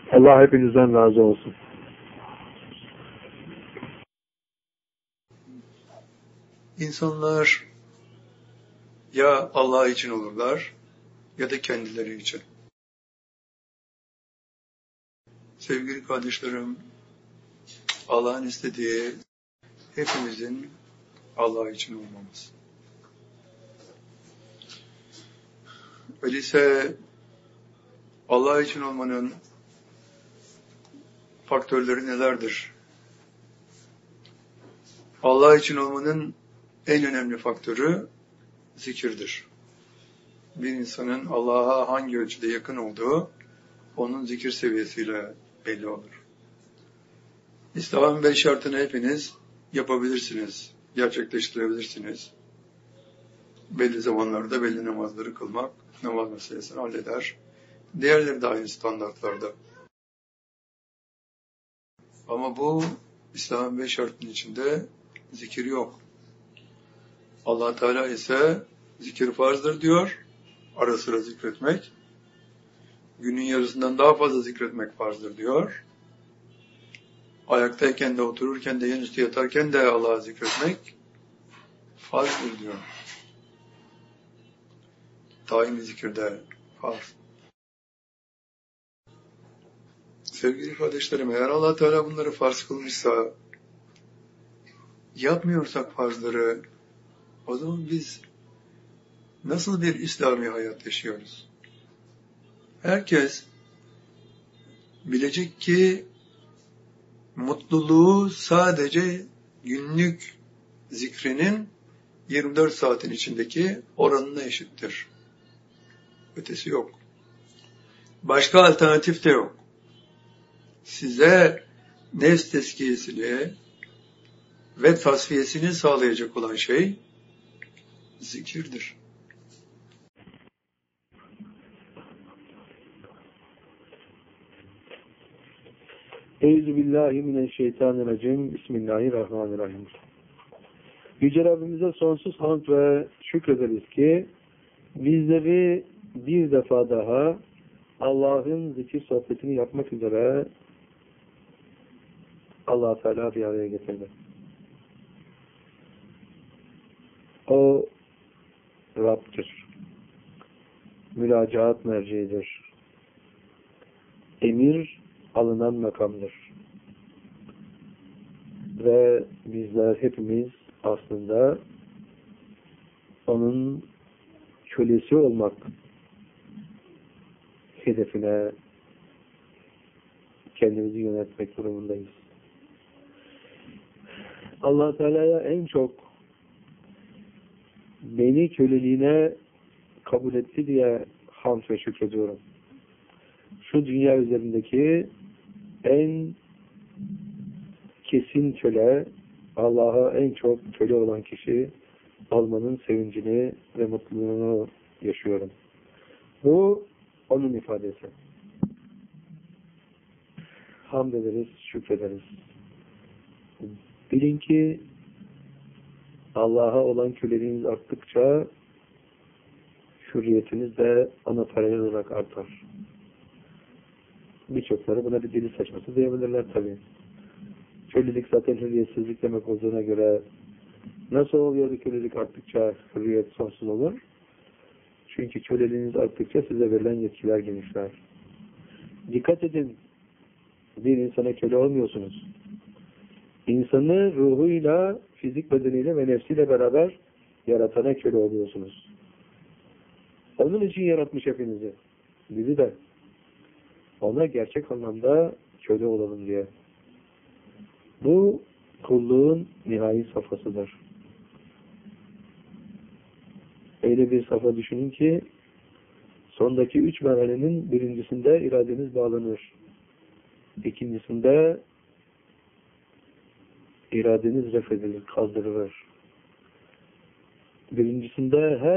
Allah hepinizden razı olsun. İnsanlar ya Allah için olurlar ya da kendileri için. Sevgili kardeşlerim, Allah'ın istediği hepimizin Allah için olmamız. Öyleyse Allah için olmanın faktörleri nelerdir? Allah için olmanın en önemli faktörü zikirdir. Bir insanın Allah'a hangi ölçüde yakın olduğu onun zikir seviyesiyle belli olur. İslam'ın 5 şartını hepiniz yapabilirsiniz, gerçekleştirebilirsiniz. Belli zamanlarda belli namazları kılmak namaz meselesini halleder. Diğerleri de aynı standartlarda. Ama bu İslam'ın 5 şartının içinde zikir yok. Allah Teala ise zikir farzdır diyor. Ara sıra zikretmek. Günün yarısından daha fazla zikretmek farzdır diyor. Ayaktayken de, otururken de, yanüstü yatarken de Allah'ı zikretmek farzdır diyor. Daimi zikirde farz. Sevgili kardeşlerim, eğer Allah Teala bunları farz kılmışsa, yapmıyorsak farzları, o zaman biz nasıl bir İslami hayat yaşıyoruz? Herkes bilecek ki mutluluğu sadece günlük zikrinin 24 saatin içindeki oranına eşittir. Ötesi yok. Başka alternatif de yok. Size nefs tezkiyesini ve tasfiyesini sağlayacak olan şey zikirdir. Euzubillahimineşşeytanirracim. Bismillahirrahmanirrahim. Yüce Rabbimize sonsuz hamd ve şükrederiz ki bizleri bir defa daha Allah'ın zikir sohbetini yapmak üzere Allah Teala bir araya getirdi. O Rabb'tir. Müracaat merciidir. Emir alınan makamdır. Ve bizler hepimiz aslında onun kölesi olmak hedefine kendimizi yönetmek durumundayız. Allah Teala'ya en çok beni köleliğine kabul etti diye hamd ve şükrediyorum. Şu dünya üzerindeki en kesin köle, Allah'a en çok köle olan kişi olmanın sevincini ve mutluluğunu yaşıyorum. Bu onun ifadesi. Hamd ederiz, şükrederiz. Bilin ki Allah'a olan köleliğiniz arttıkça hürriyetiniz de ona paralel olarak artar. Birçokları buna bir dili saçması diyebilirler tabii. Kölelik zaten hürriyetsizlik demek olduğuna göre nasıl oluyor da kölelik arttıkça hürriyet sonsuz olur? Çünkü köleliğiniz arttıkça size verilen yetkiler genişler. Dikkat edin, bir insana köle olmuyorsunuz. İnsanı ruhuyla, fizik bedeniyle ve nefsiyle beraber yaratana köle oluyorsunuz. Onun için yaratmış hepinizi. Bizi de. Ona gerçek anlamda köle olalım diye. Bu kulluğun nihai safhasıdır. Öyle bir safha düşünün ki sondaki 3 merhalenin birincisinde iradeniz bağlanır. İkincisinde iradeniz ref edilir, kaldırılır. Birincisinde her